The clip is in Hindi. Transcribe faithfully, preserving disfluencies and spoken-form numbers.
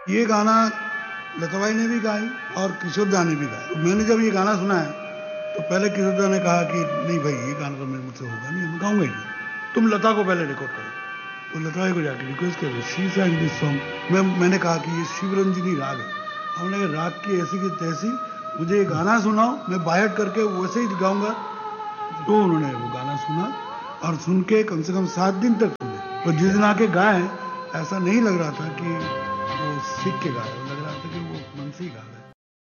ये गाना लताबाई ने भी गाई और किशोर दा ने भी गाया। तो मैंने जब ये गाना सुना है तो पहले किशोर दा ने कहा कि नहीं भाई ये गाना तो मेरे मुझसे होगा नहीं, मैं गाऊंगा ही नहीं, तुम लता को पहले रिकॉर्ड करो। तो लताबाई को जाके रिक्वेस्ट कर शी sang दिस सॉन्ग। मैं मैंने कहा कि ये शिवरंजनी राग है। हमने कहा राग की ऐसी की तैसी, मुझे ये गाना सुनाओ, मैं बायट करके वैसे ही गाऊंगा। तो उन्होंने वो गाना सुना और सुन के कम से कम सात दिन तक सुने। तो जिस दिन आके गाए ऐसा नहीं लग रहा था कि वो सीख के गाए,